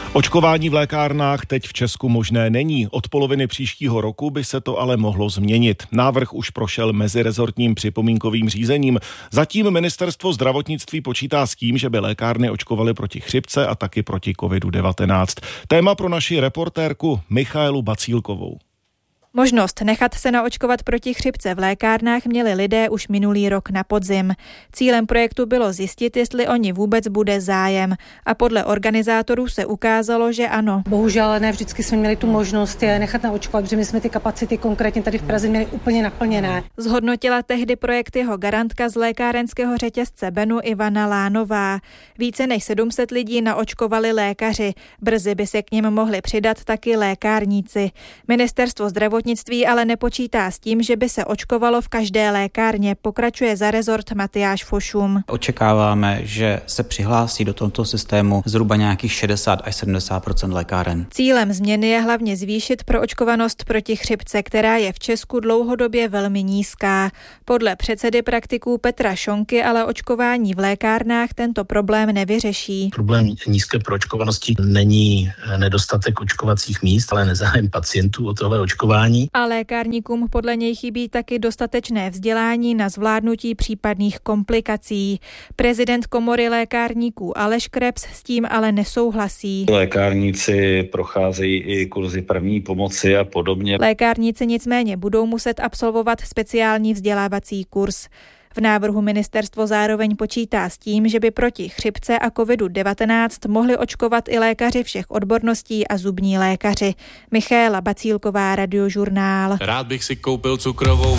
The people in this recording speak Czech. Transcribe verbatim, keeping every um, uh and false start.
Očkování v lékárnách teď v Česku možné není. Od poloviny příštího roku by se to ale mohlo změnit. Návrh už prošel mezirezortním připomínkovým řízením. Zatím ministerstvo zdravotnictví počítá s tím, že by lékárny očkovaly proti chřipce a taky proti kovidu devatenáct. Téma pro naši reportérku Michaelu Bacílkovou. Možnost nechat se naočkovat proti chřipce v lékárnách měli lidé už minulý rok na podzim. Cílem projektu bylo zjistit, jestli o ní vůbec bude zájem. A podle organizátorů se ukázalo, že ano. Bohužel ne vždycky jsme měli tu možnost je nechat naočkovat, protože my jsme ty kapacity konkrétně tady v Praze měli úplně naplněné. Zhodnotila tehdy projekt jeho garantka z lékárenského řetězce Benu Ivana Lánová. Více než sedm set lidí naočkovali lékaři. Brzy by se k nim mohli přidat taky lékárníci. Ministerstvo zdravotnictví Zdravotnictví ale nepočítá s tím, že by se očkovalo v každé lékárně, pokračuje za rezort Matyáš Fošum. Očekáváme, že se přihlásí do tohoto systému zhruba nějakých šedesát až sedmdesát procent lékáren. Cílem změny je hlavně zvýšit proočkovanost proti chřipce, která je v Česku dlouhodobě velmi nízká. Podle předsedy praktiků Petra Šonky ale očkování v lékárnách tento problém nevyřeší. Problém nízké proočkovanosti není nedostatek očkovacích míst, ale nezájem pacientů o tohle očkování. A lékárníkům podle něj chybí taky dostatečné vzdělání na zvládnutí případných komplikací. Prezident komory lékárníků Aleš Krebs s tím ale nesouhlasí. Lékárníci procházejí i kurzy první pomoci a podobně. Lékárníci nicméně budou muset absolvovat speciální vzdělávací kurz. V návrhu ministerstvo zároveň počítá s tím, že by proti chřipce a kovidu devatenáct mohli očkovat i lékaři všech odborností a zubní lékaři. Michaela Bacílková, Radiožurnál. Rád bych si koupil cukrovou